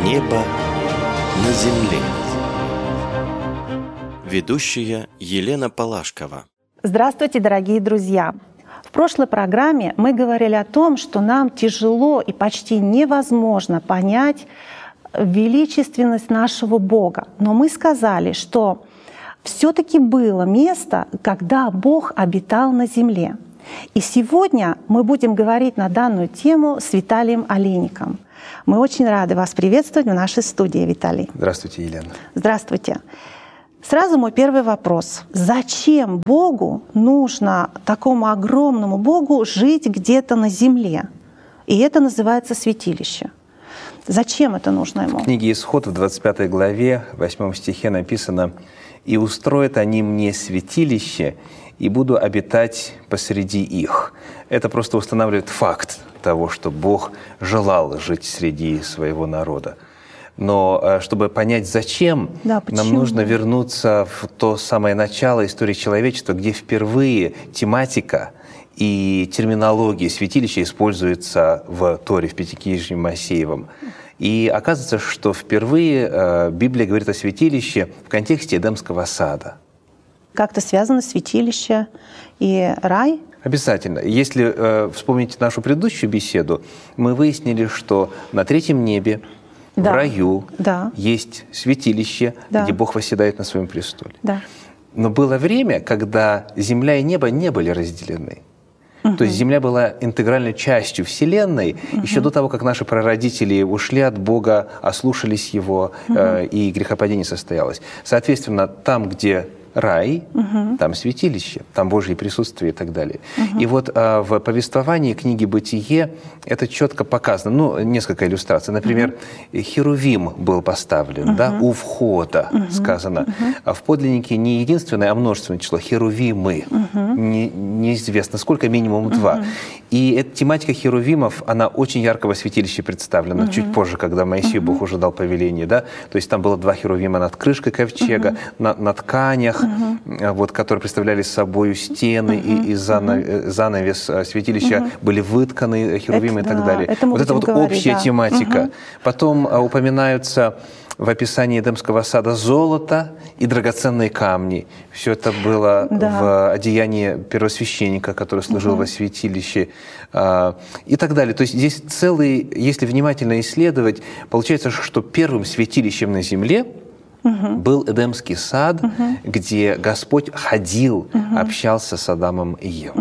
Небо на земле. Ведущая Елена Палашкова. Здравствуйте, дорогие друзья! В прошлой программе мы говорили о том, что нам тяжело и почти невозможно понять величественность нашего Бога. Но мы сказали, что все-таки было место, когда Бог обитал на земле. И сегодня мы будем говорить на данную тему с Виталием Олейником. Мы очень рады вас приветствовать в нашей студии, Виталий. Здравствуйте, Елена. Здравствуйте. Сразу мой первый вопрос. Зачем Богу нужно, такому огромному Богу, жить где-то на земле? И это называется святилище. Зачем это нужно ему? В книге «Исход» в 25 главе, 8 стихе написано: «И устроят они мне святилище, и буду обитать посреди их». Это просто устанавливает факт того, что Бог желал жить среди своего народа. Но чтобы понять, зачем, нам нужно вернуться в то самое начало истории человечества, где впервые тематика и терминология святилища используется в Торе, в Пятикнижии Моисеевом. И оказывается, что впервые Библия говорит о святилище в контексте Эдемского сада. Как-то связано святилище и рай? Обязательно. Если вспомнить нашу предыдущую беседу, мы выяснили, что на третьем небе, в раю, есть святилище, где Бог восседает на своем престоле. Но было время, когда земля и небо не были разделены. То есть земля была интегральной частью Вселенной еще до того, как наши прародители ушли от Бога, ослушались Его, и грехопадение состоялось. Соответственно, там, где рай, там святилище, там Божье присутствие и так далее. И вот в повествовании книги «Бытие» это четко показано. Ну, несколько иллюстраций. Например, херувим был поставлен у входа, сказано. А в подлиннике не единственное, а множественное число. Херувимы. Неизвестно сколько, минимум 2. И эта тематика херувимов, она очень ярко во святилище представлена. Чуть позже, когда Моисею Бог уже дал повеление. Да? То есть там было 2 херувима над крышкой ковчега, на тканях, вот, которые представляли собой стены и занавес святилища были вытканы херувимы и так далее. Вот это вот общая тематика. Потом упоминаются в описании Эдемского сада золото и драгоценные камни. Все это было в одеянии первосвященника, который служил во святилище, и так далее. То есть здесь целый, если внимательно исследовать, получается, что первым святилищем на земле был Эдемский сад, где Господь ходил, общался с Адамом и Евой.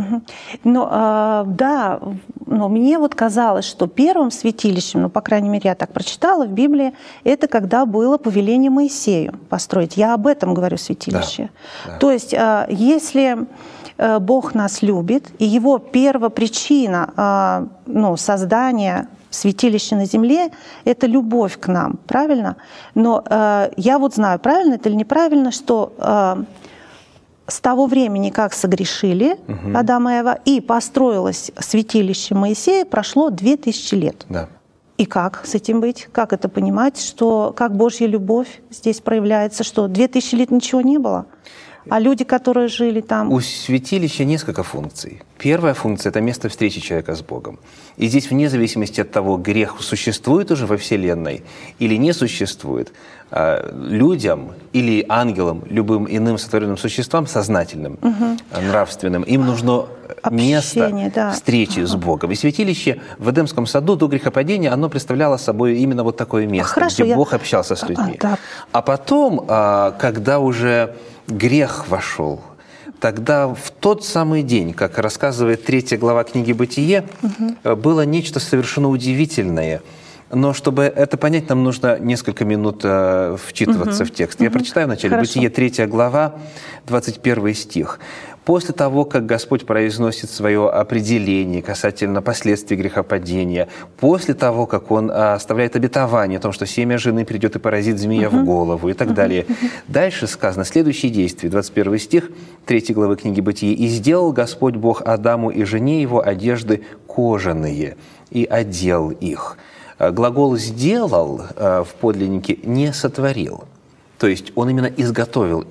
Но мне вот казалось, что первым святилищем, ну, по крайней мере, я так прочитала в Библии, это когда было повеление Моисею построить. Я об этом говорю, святилище. То есть, если Бог нас любит, и Его первопричина создания святилище на земле — это любовь к нам, правильно? Но я вот знаю, правильно это или неправильно, что с того времени, как согрешили Адам и Ева, и построилось святилище Моисея, прошло 2000 лет. И как с этим быть? Как это понимать? Что, как Божья любовь здесь проявляется? Что 2000 лет ничего не было? А люди, которые жили там? У святилища несколько функций. Первая функция – это место встречи человека с Богом. И здесь, вне зависимости от того, грех существует уже во Вселенной или не существует, людям или ангелам, любым иным сотворенным существам, сознательным, нравственным, им нужно место встречи с Богом. И святилище в Эдемском саду до грехопадения, оно представляло собой именно вот такое место, где Бог общался с людьми. А потом, когда уже грех вошел, тогда в тот самый день, как рассказывает 3 глава книги «Бытие», было нечто совершенно удивительное. Но чтобы это понять, нам нужно несколько минут вчитываться в текст. Я прочитаю вначале. «Бытие», 3 глава, 21 стих. После того, как Господь произносит свое определение касательно последствий грехопадения, после того, как Он оставляет обетование о том, что семя жены придет и поразит змея в голову и так далее, дальше сказано следующие действия. 21 стих 3 главы книги «Бытие». «И сделал Господь Бог Адаму и жене его одежды кожаные, и одел их». Глагол «сделал» в подлиннике не «сотворил». То есть он именно изготовил их.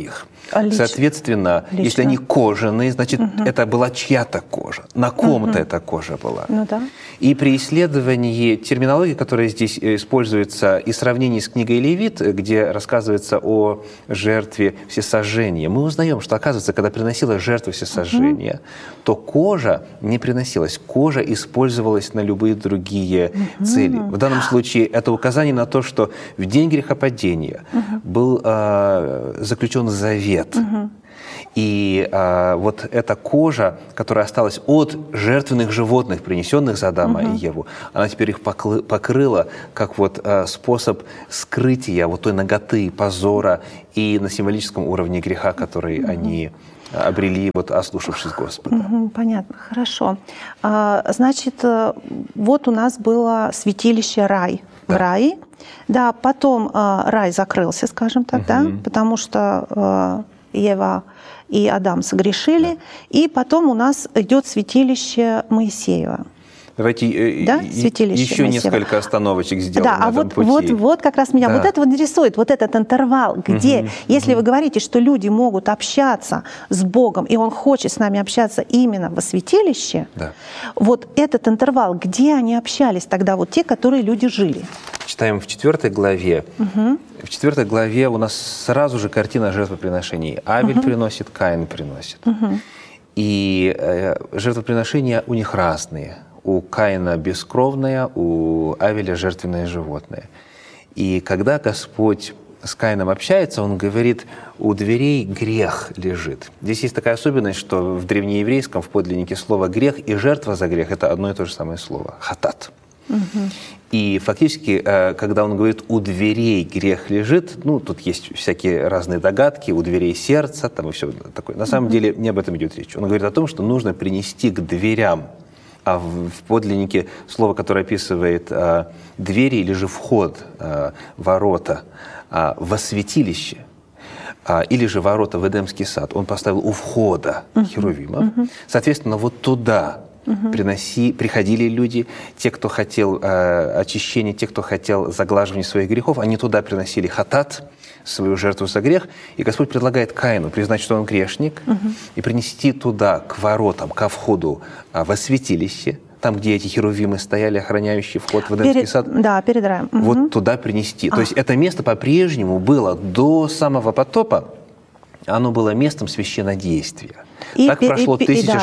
Соответственно, если они кожаные, значит, это была чья-то кожа. На ком-то эта кожа была. Ну, да. И при исследовании терминологии, которая здесь используется, и сравнении с книгой Левит, где рассказывается о жертве всесожжения, мы узнаем, что, оказывается, когда приносилась жертва всесожжения, то кожа не приносилась. Кожа использовалась на любые другие цели. В данном случае это указание на то, что в день грехопадения был заключен завет. И вот эта кожа, которая осталась от жертвенных животных, принесенных за Адама и Еву, она теперь их покрыла как вот способ скрытия вот той наготы, позора и на символическом уровне греха, который они обрели, вот, ослушавшись Господа. Понятно, хорошо. Значит, вот у нас было святилище рай в рае. Да, потом рай закрылся, скажем так, да, потому что Ева и Адам согрешили, и потом у нас идет святилище Моисеева. Давайте еще несколько остановочек сделаем на этом пути. Вот как раз меня вот это вот интересует, вот этот интервал, где, если вы говорите, что люди могут общаться с Богом, и Он хочет с нами общаться именно во святилище, вот этот интервал, где они общались тогда, вот те, которые люди жили? Читаем в 4 главе. В 4 главе у нас сразу же картина жертвоприношений. Авель приносит, Каин приносит. И жертвоприношения у них разные. У Каина бескровное, у Авеля жертвенное животное. И когда Господь с Каином общается, Он говорит, у дверей грех лежит. Здесь есть такая особенность, что в древнееврейском, в подлиннике, слово «грех» и «жертва за грех» — это одно и то же самое слово — «хатат». И фактически, когда он говорит «у дверей грех лежит», ну, тут есть всякие разные догадки, у дверей сердца, там и все такое. На самом деле не об этом идет речь. Он говорит о том, что нужно принести к дверям, а в подлиннике слово, которое описывает двери или же вход, ворота, во святилище, или же ворота в Эдемский сад, он поставил у входа херувимов. Соответственно, вот туда приходили люди, те, кто хотел очищения, те, кто хотел заглаживания своих грехов, они туда приносили хатат, свою жертву за грех, и Господь предлагает Каину признать, что он грешник, и принести туда, к воротам, ко входу во святилище, там, где эти херувимы стояли, охраняющие вход в Эдемский сад, перед раем. Вот туда принести. То есть это место по-прежнему было до самого потопа, оно было местом священнодействия. Так прошло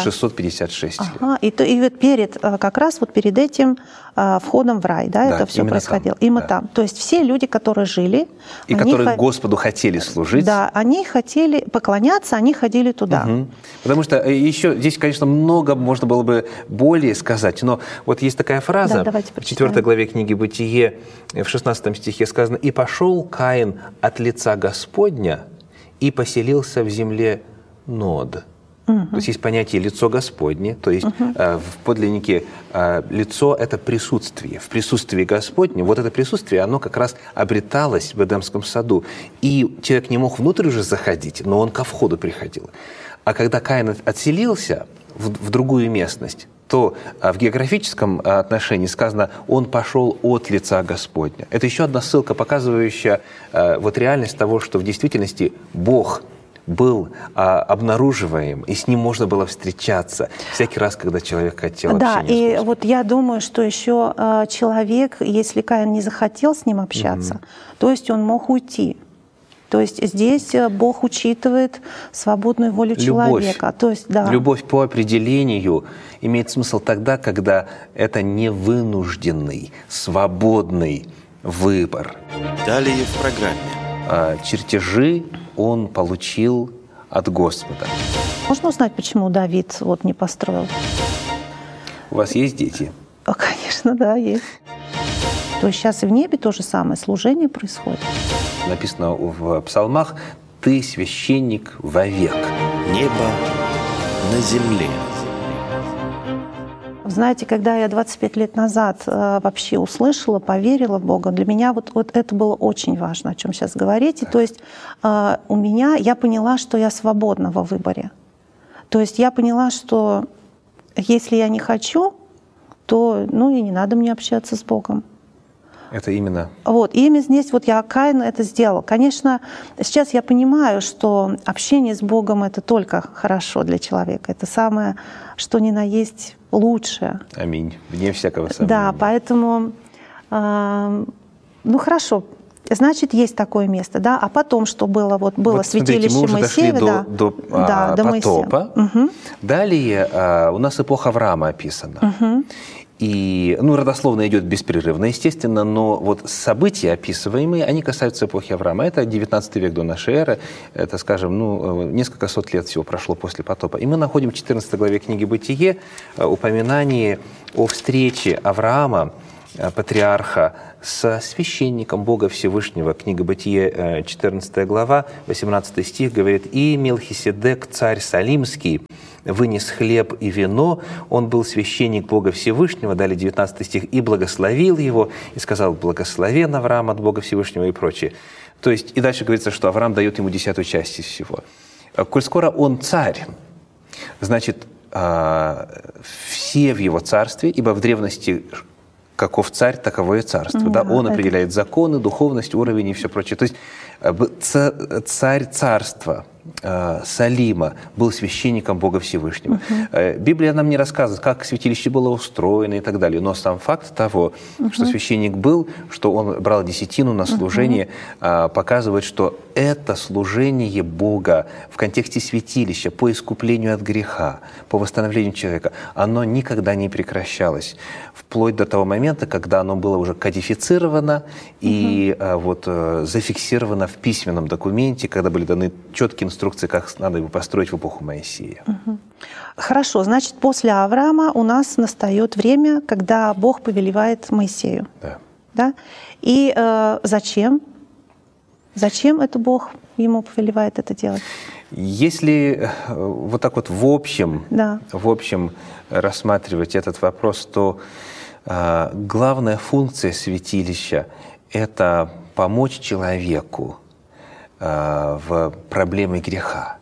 1656 лет. И вот перед, как раз вот перед этим входом в рай, это все происходило. И мы там. То есть все люди, которые жили... И которые Господу хотели служить. Да, они хотели поклоняться, они ходили туда. Потому что еще здесь, конечно, много можно было бы более сказать, но вот есть такая фраза в 4 главе книги «Бытие», в 16 стихе сказано: «И пошел Каин от лица Господня и поселился в земле Нод». То есть есть понятие «лицо Господне», то есть в подлиннике лицо — это присутствие. В присутствии Господне, вот это присутствие, оно как раз обреталось в Эдемском саду. И человек не мог внутрь уже заходить, но он ко входу приходил. А когда Каин отселился в другую местность, то в географическом отношении сказано «он пошел от лица Господня». Это еще одна ссылка, показывающая вот реальность того, что в действительности Бог был обнаруживаем, и с ним можно было встречаться всякий раз, когда человек хотел общения с Господом. Да, и вот я думаю, что еще человек, если Каин не захотел с ним общаться, то есть он мог уйти. То есть здесь Бог учитывает свободную волю человека. То есть, любовь по определению имеет смысл тогда, когда это не вынужденный, свободный выбор. Далее в программе. Чертежи он получил от Господа. Можно узнать, почему Давид не построил? У вас есть дети? Конечно, да, есть. То есть сейчас и в небе то же самое служение происходит. Написано в псалмах: «Ты священник вовек». Небо на земле. Знаете, когда я 25 лет назад вообще услышала, поверила в Бога, для меня вот это было очень важно, о чем сейчас говорите. То есть я поняла, что я свободна во выборе. То есть я поняла, что если я не хочу, то и не надо мне общаться с Богом. Это именно... Вот, и именно здесь вот Каин это сделал. Конечно, сейчас я понимаю, что общение с Богом — это только хорошо для человека. Это самое, что ни на есть, лучшее. Аминь. Вне всякого сомнения. Да, поэтому, хорошо, значит, есть такое место, да. А потом, что было? Вот было святилище Моисеева. Мы уже дошли до потопа. Угу. Далее у нас эпоха Авраама описана. Угу. И, родословно идет беспрерывно, естественно, но вот события описываемые, они касаются эпохи Авраама. Это 19 век до нашей эры, это, скажем, несколько сот лет всего прошло после потопа. И мы находим в 14 главе книги «Бытие» упоминание о встрече Авраама, патриарха, со священником Бога Всевышнего. Книга «Бытие», 14 глава, 18 стих говорит: «И Мелхиседек, царь Салимский, вынес хлеб и вино, он был священник Бога Всевышнего», далее 19 стих, «и благословил его, и сказал: благословен Авраам от Бога Всевышнего», и прочее. То есть, и дальше говорится, что Авраам дает ему 10-ю часть из всего. Коль скоро он царь, значит, все в его царстве, ибо в древности каков царь, таково и царство. Да? Он определяет законы, духовность, уровень и все прочее. То есть царь царства Салима был священником Бога Всевышнего. Библия нам не рассказывает, как святилище было устроено и так далее, но сам факт того, что священник был, что он брал десятину на служение, показывает, что это служение Бога в контексте святилища по искуплению от греха, по восстановлению человека, оно никогда не прекращалось, вплоть до того момента, когда оно было уже кодифицировано и зафиксировано в письменном документе, когда были даны четкие инструкции, как надо его построить в эпоху Моисея. Хорошо, значит, после Авраама у нас настает время, когда Бог повелевает Моисею. Да. Да? И зачем? Зачем это Бог ему повелевает это делать? Если вот так вот в общем рассматривать этот вопрос, то главная функция святилища — это помочь человеку в проблеме греха.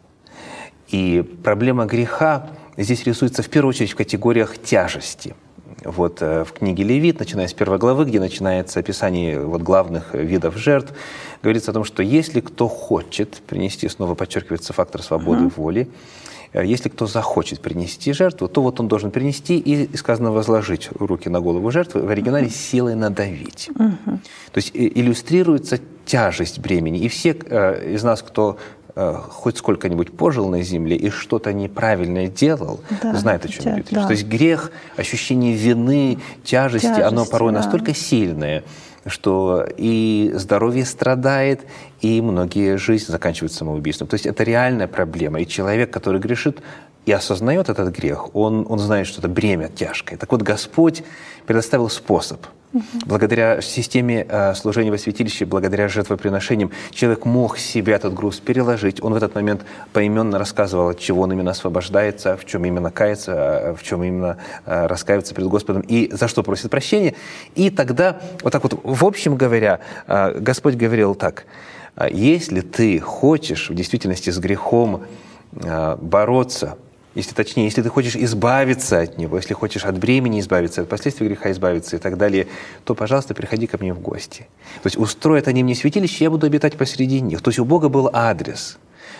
И проблема греха здесь рисуется в первую очередь в категориях тяжести. Вот в книге Левит, начиная с 1 главы, где начинается описание главных видов жертв, говорится о том, что если кто хочет принести, снова подчеркивается фактор свободы воли, если кто захочет принести жертву, то вот он должен принести и, сказано, возложить руки на голову жертвы, в оригинале силой надавить. То есть иллюстрируется тяжесть бремени. И все из нас, кто хоть сколько-нибудь пожил на земле и что-то неправильное делал, знает, о чем идет речь. То есть грех, ощущение вины, тяжести, оно порой настолько сильное, что и здоровье страдает, и многие жизни заканчивают самоубийством. То есть это реальная проблема. И человек, который грешит и осознает этот грех, он знает, что это бремя тяжкое. Так вот, Господь предоставил способ. Благодаря системе служения во святилище, благодаря жертвоприношениям, человек мог себе этот груз переложить. Он в этот момент поименно рассказывал, от чего он именно освобождается, в чем именно кается, в чем именно раскаивается перед Господом и за что просит прощения. И тогда, вот так вот, в общем говоря, Господь говорил так: если ты хочешь в действительности с грехом бороться, если ты хочешь избавиться от него, если хочешь от бремени избавиться, от последствий греха избавиться и так далее, то, пожалуйста, приходи ко мне в гости. То есть устроят они мне святилище, я буду обитать посреди них. То есть у Бога был адрес.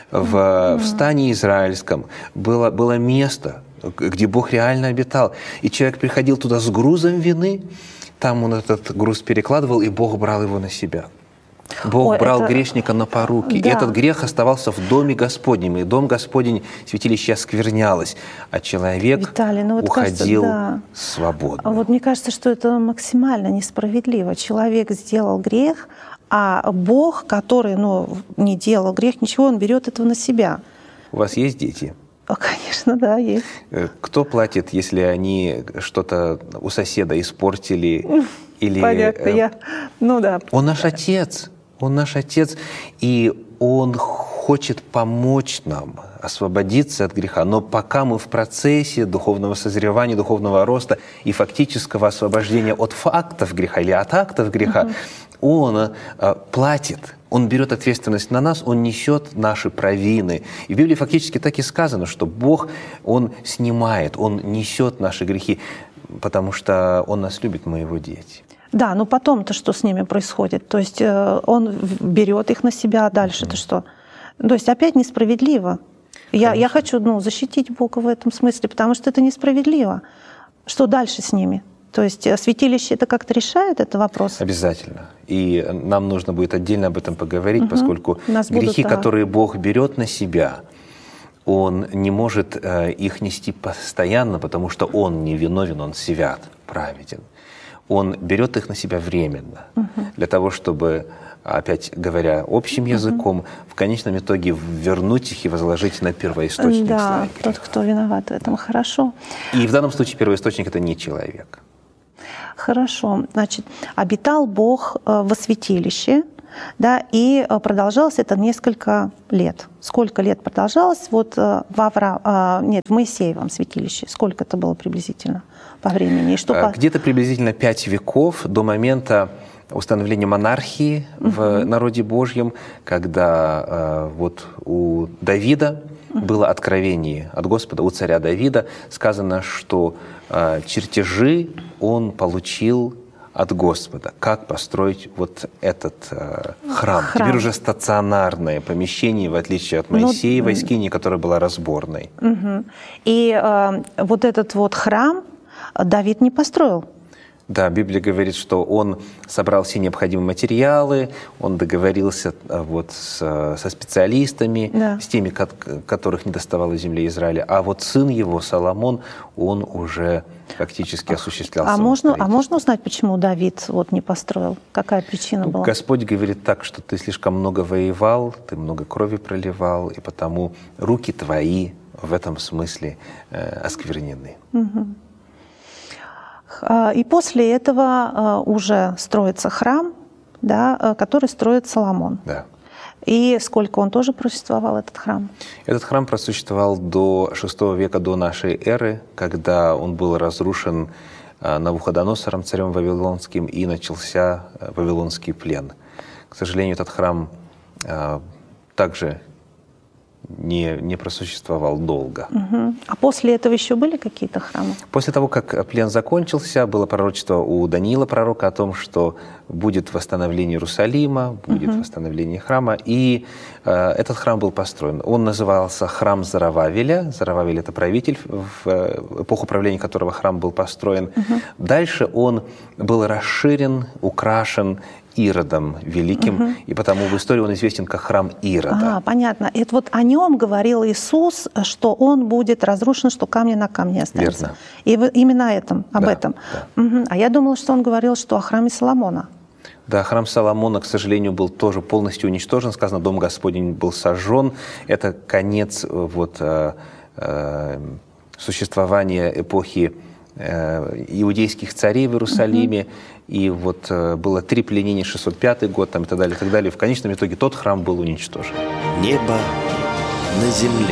В стане израильском было место, где Бог реально обитал. И человек приходил туда с грузом вины, там он этот груз перекладывал, и Бог брал его на себя. Бог брал грешника на поруки, и этот грех оставался в доме Господнем, и дом Господень, святилище осквернялось, а человек уходил свободно. Вот мне кажется, что это максимально несправедливо. Человек сделал грех, а Бог, который не делал грех, ничего, он берет этого на себя. У вас есть дети? Конечно, да, есть. Кто платит, если они что-то у соседа испортили? Или, понятно, Он наш Отец. Он наш Отец, и Он хочет помочь нам освободиться от греха. Но пока мы в процессе духовного созревания, духовного роста и фактического освобождения от фактов греха или от актов греха, Он платит. Он берет ответственность на нас, Он несет наши провины. И в Библии фактически так и сказано, что Бог, Он снимает, Он несет наши грехи, потому что Он нас любит, мы Его дети. Да, но потом-то что с ними происходит? То есть он берет их на себя, а дальше-то что? То есть опять несправедливо. Я хочу защитить Бога в этом смысле, потому что это несправедливо. Что дальше с ними? То есть святилище это как-то решает этот вопрос? Обязательно. И нам нужно будет отдельно об этом поговорить, поскольку грехи, которые Бог берет на себя, Он не может их нести постоянно, потому что Он не виновен, Он свят, праведен. Он берет их на себя временно, для того, чтобы, опять говоря общим языком, в конечном итоге вернуть их и возложить на первоисточник. Да, тот, кто виноват в этом, хорошо. И в данном случае первоисточник – это не человек. Хорошо. Значит, обитал Бог во святилище, да, и продолжалось это несколько лет. Сколько лет продолжалось? Вот в Моисеевом святилище. Сколько это было приблизительно по времени? Где-то приблизительно 5 веков до момента установления монархии в народе Божьем, когда вот у Давида было откровение от Господа, у царя Давида сказано, что чертежи он получил от Господа, как построить вот этот храм. Теперь уже стационарное помещение, в отличие от Моисеевой скинии, которая была разборной. И вот этот вот храм Давид не построил. Да, Библия говорит, что он собрал все необходимые материалы, он договорился вот со специалистами, с теми, которых не доставало земли Израиля. А вот сын его, Соломон, он уже фактически осуществлял самостроительство. А можно узнать, почему Давид вот не построил? Какая причина была? Господь говорит так, что ты слишком много воевал, ты много крови проливал, и потому руки твои в этом смысле осквернены. И после этого уже строится храм, да, который строит Соломон. Да. И сколько он тоже просуществовал, этот храм? Этот храм просуществовал до VI века до нашей эры, когда он был разрушен Навуходоносором, царем Вавилонским, и начался Вавилонский плен. К сожалению, этот храм также не просуществовал долго. А после этого еще были какие-то храмы? После того, как плен закончился, было пророчество у Даниила, пророка, о том, что будет восстановление Иерусалима, будет восстановление храма. И этот храм был построен. Он назывался храм Зоровавеля. Зоровавель – это правитель, в эпоху правления которого храм был построен. Дальше он был расширен, украшен Иродом Великим, и потому в истории он известен как храм Ирода. Понятно. Это вот о нем говорил Иисус, что он будет разрушен, что камни на камне останутся. Верно. И именно об этом. Да. А я думала, что он говорил, что о храме Соломона. Да, храм Соломона, к сожалению, был тоже полностью уничтожен. Сказано, Дом Господень был сожжен. Это конец существования эпохи иудейских царей в Иерусалиме. И вот было 3 пленения, 605 год там, и так далее, и так далее. В конечном итоге тот храм был уничтожен. Небо на земле.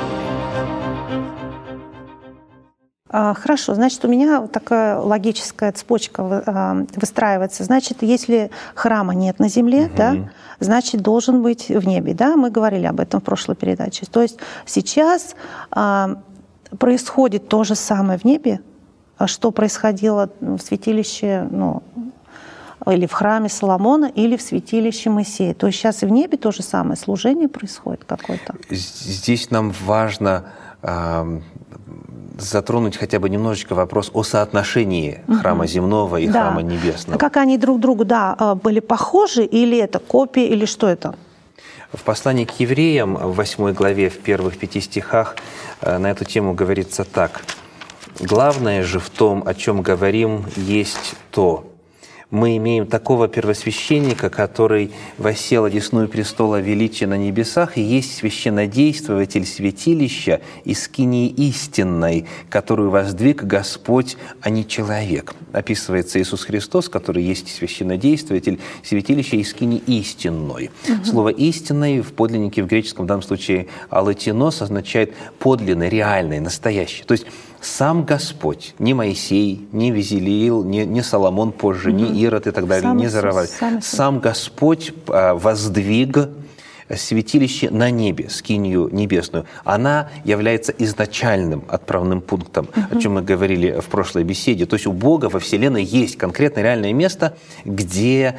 Хорошо, значит, у меня такая логическая цепочка выстраивается. Значит, если храма нет на земле, да, значит, должен быть в небе. Да? Мы говорили об этом в прошлой передаче. То есть сейчас происходит то же самое в небе, что происходило в святилище, или в храме Соломона, или в святилище Моисея. То есть сейчас и в небе то же самое служение происходит какое-то. Здесь нам важно затронуть хотя бы немножечко вопрос о соотношении храма земного и храма небесного. А как они друг другу, были похожи, или это копии, или что это? В послании к евреям, в 8 главе, в первых 5 стихах, на эту тему говорится так. «Главное же в том, о чем говорим, есть то. Мы имеем такого первосвященника, который воссел одесную престола величия на небесах и есть священнодействователь святилища и скинии истинной, которую воздвиг Господь, а не человек». Описывается Иисус Христос, который есть священнодействователь святилища и скинии истинной. Слово «истинной» в подлиннике, в греческом, в данном случае «аллотинос», означает подлинный, реальный, настоящий. То есть сам Господь, не Моисей, не Везелиил, не Соломон позже, не Ирод и так далее, не Зоровавель. Сам Господь воздвиг святилище на небе, скинию небесную, она является изначальным отправным пунктом, о чем мы говорили в прошлой беседе. То есть у Бога во Вселенной есть конкретное реальное место, где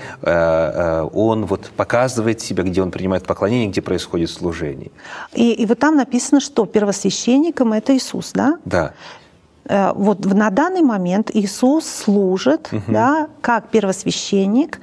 Он вот показывает себя, где Он принимает поклонение, где происходит служение. И вот там написано, что первосвященником это Иисус, да? Да. Вот на данный момент Иисус служит, да, как первосвященник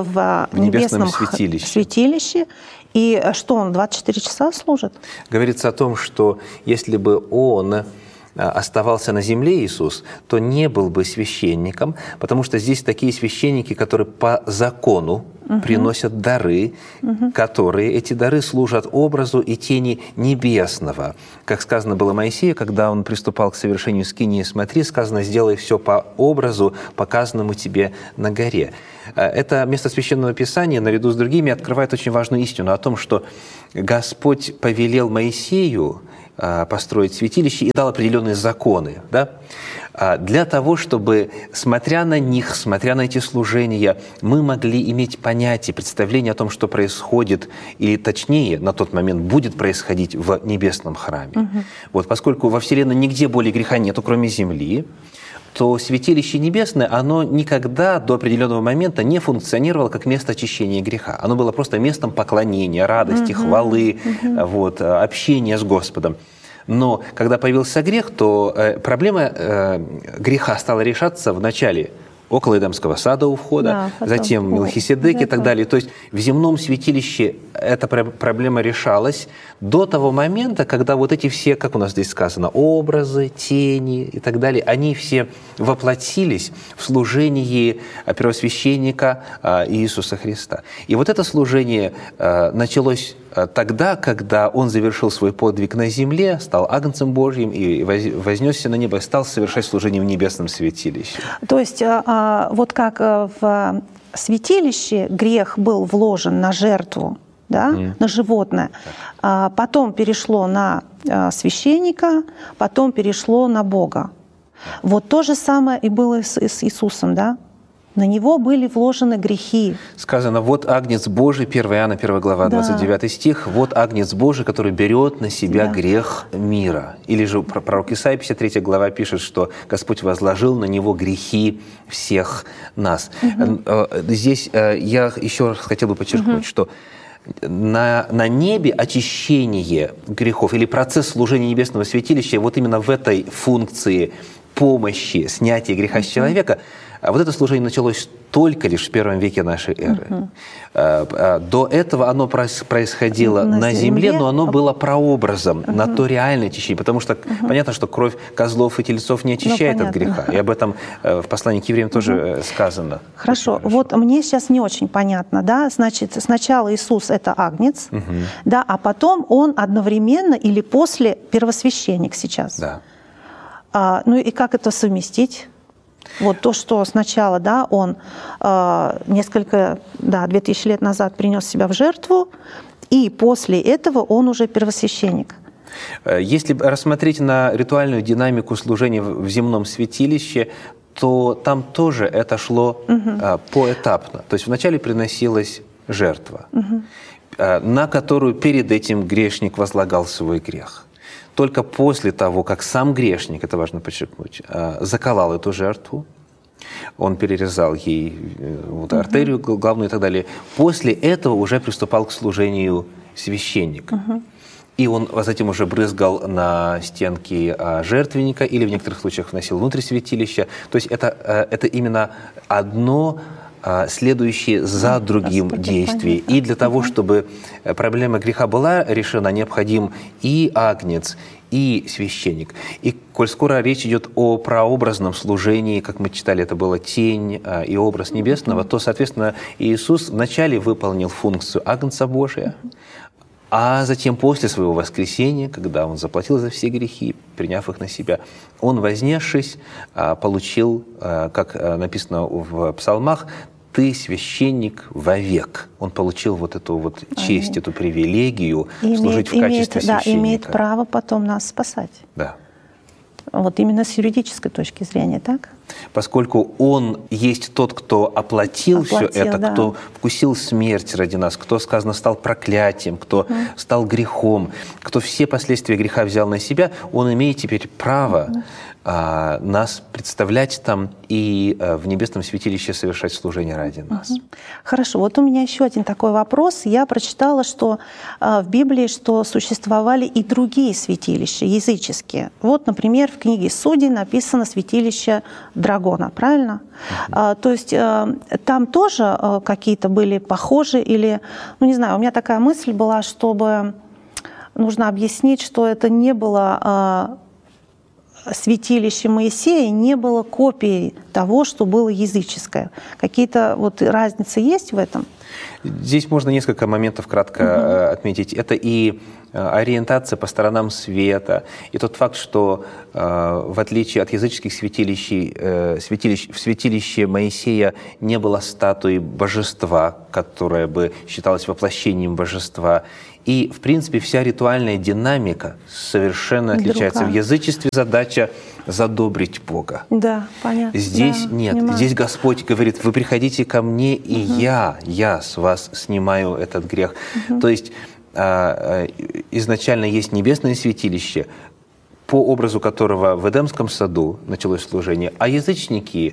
в небесном святилище. И что он 24 часа служит? Говорится о том, что если бы Он оставался на земле, Иисус, то не был бы священником, потому что здесь такие священники, которые по закону приносят дары, которые, эти дары служат образу и тени небесного. Как сказано было Моисею, когда он приступал к совершению скинии, смотри, сказано, сделай все по образу, показанному тебе на горе. Это место Священного Писания, наряду с другими, открывает очень важную истину о том, что Господь повелел Моисею построить святилище и дал определенные законы, да? Для того, чтобы, смотря на них, смотря на эти служения, мы могли иметь понятие, представление о том, что происходит, или точнее, на тот момент будет происходить в небесном храме. Вот, поскольку во Вселенной нигде более греха нету, кроме земли, то святилище небесное, оно никогда до определенного момента не функционировало как место очищения греха. Оно было просто местом поклонения, радости, хвалы, вот, общения с Господом. Но когда появился грех, то проблема греха стала решаться в начале около Эдемского сада у входа, да, затем Мелхиседек и так далее. То есть в земном святилище эта проблема решалась до того момента, когда вот эти все, как у нас здесь сказано, образы, тени и так далее, они все воплотились в служении первосвященника Иисуса Христа. И вот это служение началось тогда, когда Он завершил свой подвиг на земле, стал Агнцем Божьим и вознесся на небо, и стал совершать служение в небесном святилище. То есть вот как в святилище грех был вложен на жертву, да, на животное, потом перешло на священника, потом перешло на Бога. Вот то же самое и было с Иисусом, да? На Него были вложены грехи. Сказано, вот Агнец Божий, 1 Иоанна, 1 глава, 29 стих, вот Агнец Божий, который берет на себя грех мира. Или же пророк Исаия, 53 глава, пишет, что Господь возложил на Него грехи всех нас. Здесь я еще раз хотел бы подчеркнуть, что на небе очищение грехов или процесс служения небесного святилища вот именно в этой функции помощи, снятия греха с человека, вот это служение началось только лишь в первом веке нашей эры. До этого оно происходило на земле, но оно было прообразом на то реальное очищение, потому что понятно, что кровь козлов и тельцов не очищает от греха. И об этом в послании к евреям тоже сказано. Хорошо, вот мне сейчас не очень понятно, да, значит, сначала Иисус — это Агнец, да, а потом Он одновременно или после первосвященник сейчас. Да. Ну и как это совместить? Вот то, что сначала, да, Он 2000 лет назад принес себя в жертву, и после этого Он уже первосвященник. Если рассмотреть на ритуальную динамику служения в земном святилище, то там тоже это шло поэтапно. То есть вначале приносилась жертва, на которую перед этим грешник возлагал свой грех. Только после того, как сам грешник, это важно подчеркнуть, заколол эту жертву, он перерезал ей вот, артерию главную и так далее, после этого уже приступал к служению священник. И он затем уже брызгал на стенки жертвенника или в некоторых случаях вносил внутрь святилища. То есть это именно одно следующие за другим действия. И для того, чтобы проблема греха была решена, необходим и агнец, и священник. И коль скоро речь идет о прообразном служении, как мы читали, это была тень и образ небесного, то, соответственно, Иисус вначале выполнил функцию Агнца Божия, а затем после своего воскресения, когда Он заплатил за все грехи, приняв их на себя, Он, вознесшись, получил, как написано в псалмах, «Ты священник вовек». Он получил вот эту вот честь, эту привилегию служить в качестве священника. Да, имеет право потом нас спасать. Да. Вот именно с юридической точки зрения, так? Поскольку Он есть тот, кто оплатил все это, да. Кто вкусил смерть ради нас, кто, сказано, стал проклятием, кто стал грехом, кто все последствия греха взял на себя, Он имеет теперь право нас представлять там и в небесном святилище совершать служение ради нас. Хорошо. Вот у меня еще один такой вопрос. Я прочитала, что в Библии, что существовали и другие святилища, языческие. Вот, например, в книге Судей написано святилище Драгона, правильно? То есть там тоже какие-то были похожи или, ну не знаю, у меня такая мысль была, чтобы нужно объяснить, что это не было святилище Моисея, не было копией того, что было языческое. Какие-то вот разницы есть в этом? Здесь можно несколько моментов кратко отметить. Это и ориентация по сторонам света, и тот факт, что в отличие от языческих святилищ, в святилище Моисея не было статуи божества, которая бы считалась воплощением божества. И, в принципе, вся ритуальная динамика совершенно отличается. В язычестве задача задобрить Бога. Да, понятно. Здесь нет. Понимаю. Здесь Господь говорит: вы приходите ко мне, и я с вас снимаю этот грех. То есть изначально есть небесное святилище, по образу которого в Эдемском саду началось служение, а язычники,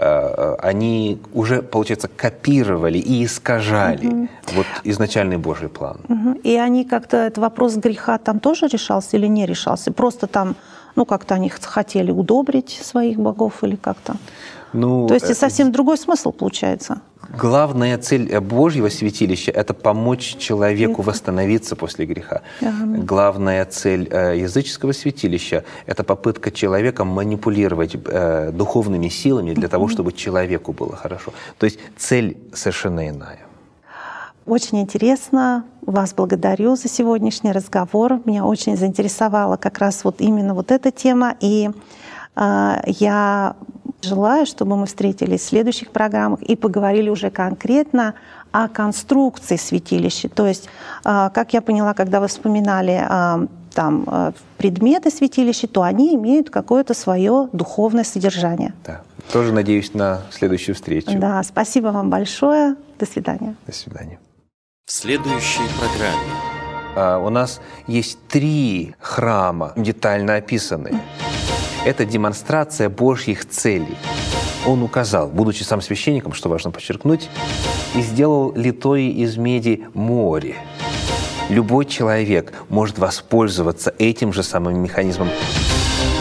они уже, получается, копировали и искажали вот изначальный Божий план. И они как-то, этот вопрос греха там тоже решался или не решался? Просто там, ну, как-то они хотели удобрить своих богов или как-то? Ну, то есть и совсем другой смысл получается. Главная цель Божьего святилища – это помочь человеку восстановиться после греха. Главная цель языческого святилища – это попытка человека манипулировать духовными силами для того, чтобы человеку было хорошо. То есть цель совершенно иная. Очень интересно. Вас благодарю за сегодняшний разговор. Меня очень заинтересовала как раз вот именно вот эта тема. И я желаю, чтобы мы встретились в следующих программах и поговорили уже конкретно о конструкции святилища. То есть, как я поняла, когда вы вспоминали там предметы святилища, то они имеют какое-то свое духовное содержание. Да. Тоже надеюсь на следующую встречу. Да, спасибо вам большое. До свидания. До свидания. В следующей программе. У нас есть 3 храма, детально описанные. Это демонстрация Божьих целей. Он указал, будучи сам священником, что важно подчеркнуть, и сделал литое из меди море. Любой человек может воспользоваться этим же самым механизмом